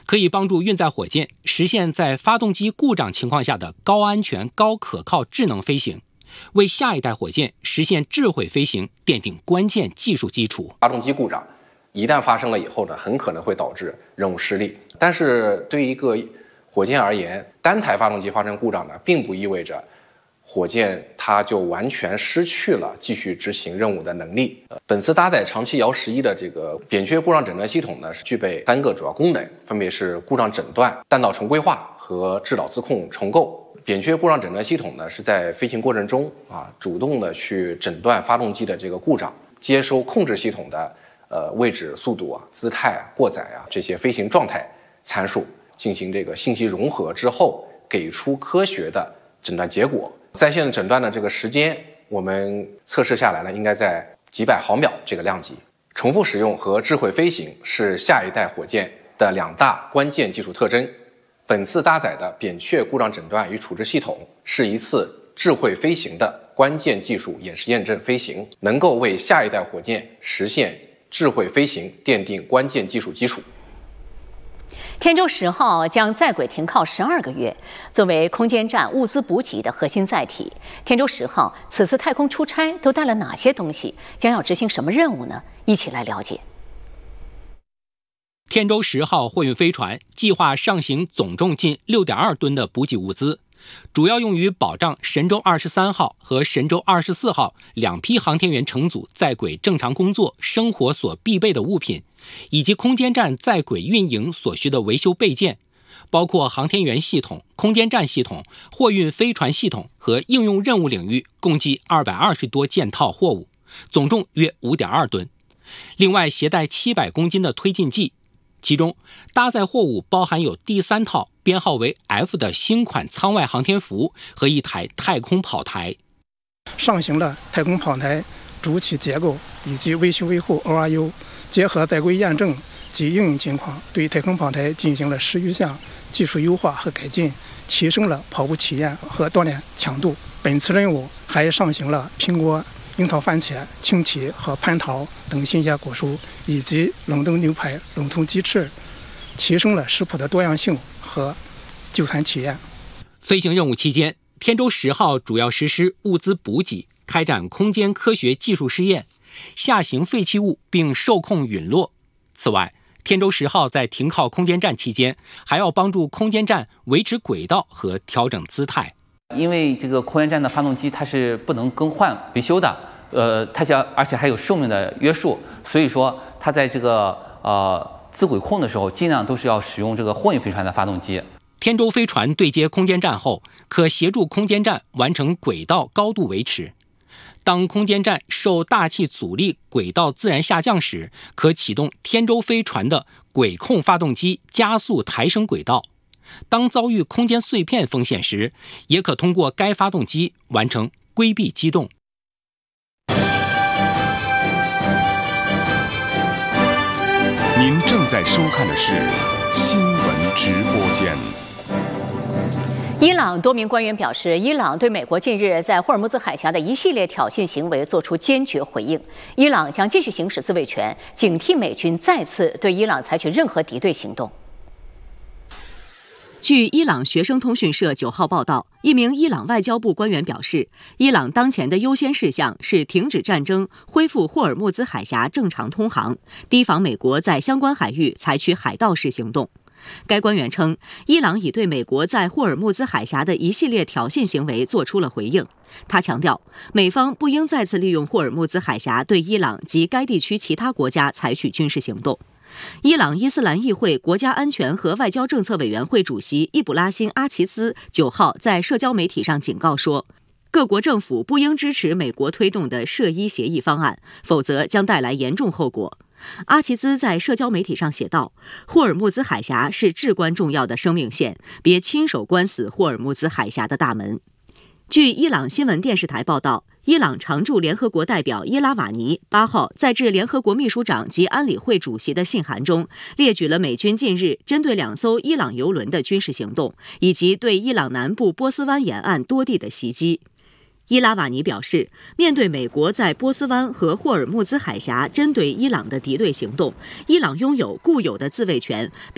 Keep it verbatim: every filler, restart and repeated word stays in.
可以帮助运载火箭实现在发动机故障情况下的高安全、高可靠智能飞行，为下一代火箭实现智慧飞行奠定关键技术基础。 发动机故障一旦发生了以后呢，很可能会导致任务失利。但是对于一个火箭而言，单台发动机发生故障呢，并不意味着火箭它就完全失去了继续执行任务的能力。本次搭载长崎遥十一的这个扁鹊故障诊断系统呢，是具备三个主要功能，分别是故障诊断、弹道重规划和制导自控重构。扁鹊故障诊断系统呢，是在飞行过程中啊，主动的去诊断发动机的这个故障，接收控制系统的呃位置、速度啊、姿态啊、过载啊这些飞行状态参数，进行这个信息融合之后，给出科学的诊断结果。在线的诊断的这个时间，我们测试下来呢，应该在几百毫秒这个量级。重复使用和智慧飞行是下一代火箭的两大关键技术特征。本次搭载的扁鹊故障诊断与处置系统是一次智慧飞行的关键技术演示验证飞行，能够为下一代火箭实现智慧飞行奠定关键技术基础。 天舟十号将在轨停靠十二个月，作为空间站物资补给的核心载体。天舟十号此次太空出差都带了哪些东西？将要执行什么任务呢？一起来了解。 天舟十号货运飞船计划上行总重近 六点二吨的补给物资，主要用于保障神舟二十三号和神舟二十四号两批航天员乘组在轨正常工作、生活所必备的物品，以及空间站在轨运营所需的维修备件，包括航天员系统、空间站系统、货运飞船系统和应用任务领域，共计二百二十多件套货物，总重约 五点二吨。另外携带七百公斤的推进剂，其中搭载货物包含有第三套编号为 F 的新款舱外航天服和一台太空跑台。 上行了太空跑台主体结构以及维修维护 O R U， 结合在轨验证及应用情况，对太空跑台进行了十余项技术优化和改进，提升了跑步体验和锻炼强度。本次任务还上行了苹果、樱桃、番茄、青提和蟠桃等新鲜果蔬，以及冷冻牛排、冷冻鸡翅，提升了食谱的多样性和就餐体验。 飞行任务期间，天舟十号主要实施物资补给，开展空间科学技术试验，下行废弃物并受控陨落。此外，天舟十号在停靠空间站期间，还要帮助空间站维持轨道和调整姿态。 因为这个空间站的发动机它是不能更换维修的，呃，它想而且还有寿命的约束，所以说它在这个呃自轨控的时候，尽量都是要使用这个货运飞船的发动机。 天舟飞船对接空间站后，可协助空间站完成轨道高度维持。当空间站受大气阻力轨道自然下降时，可启动天舟飞船的轨控发动机加速抬升轨道。当遭遇空间碎片风险时，也可通过该发动机完成规避机动。 您正在收看的是新闻直播间。 伊朗多名官员表示，伊朗对美国近日在霍尔木兹海峡的一系列挑衅行为作出坚决回应。伊朗将继续行使自卫权，警惕美军再次对伊朗采取任何敌对行动。 据伊朗学生通讯社九号报道，一名伊朗外交部官员表示，伊朗当前的优先事项是停止战争，恢复霍尔木兹海峡正常通航，提防美国在相关海域采取海盗式行动。该官员称，伊朗已对美国在霍尔木兹海峡的一系列挑衅行为做出了回应。他强调，美方不应再次利用霍尔木兹海峡对伊朗及该地区其他国家采取军事行动。伊朗伊斯兰议会国家安全和外交政策委员会主席伊卜拉辛·阿齐兹九号在社交媒体上警告说，各国政府不应支持美国推动的涉伊协议方案，否则将带来严重后果。阿齐兹在社交媒体上写道，霍尔木兹海峡是至关重要的生命线，别亲手关死霍尔木兹海峡的大门。据伊朗新闻电视台报道，伊朗常驻联合国代表伊拉瓦尼八号在致联合国秘书长及安理会主席的信函中，列举了美军近日针对两艘伊朗油轮的军事行动，以及对伊朗南部波斯湾沿岸多地的袭击。伊拉瓦尼表示，面对美国在波斯湾和霍尔木兹海峡针对伊朗的敌对行动，伊朗拥有固有的自卫权，